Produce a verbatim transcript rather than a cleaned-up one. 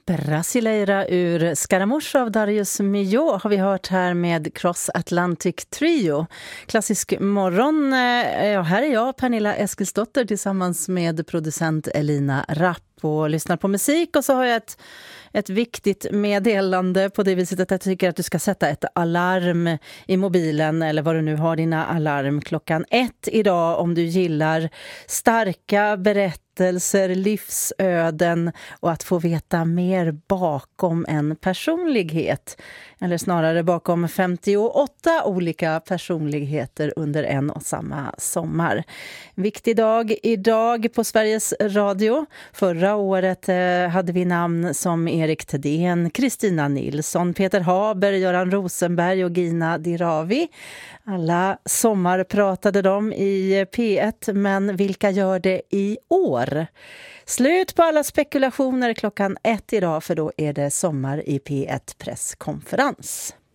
Brasileira ur Scaramouche av Darius Milhaud har vi hört här med Cross Atlantic Trio. Klassisk morgon. Ja, här är jag, Pernilla Eskilsdotter, tillsammans med producent Elina Rapp och lyssnar på musik. Och så har jag ett, ett viktigt meddelande på det viset att jag tycker att du ska sätta ett alarm i mobilen eller vad du nu har dina alarm klockan ett idag om du gillar starka berättelser, livsöden och att få veta mer bakom en personlighet. Eller snarare bakom femtioåtta olika personligheter under en och samma sommar. Viktig dag idag på Sveriges Radio. Förra året eh, hade vi namn som Erik Thedéen, Kristina Nilsson, Peter Haber, Göran Rosenberg och Gina Dirawi. Alla sommar pratade de i P ett, men vilka gör det i år? Slut på alla spekulationer klockan ett idag, för då är det sommar i P ett presskonferens.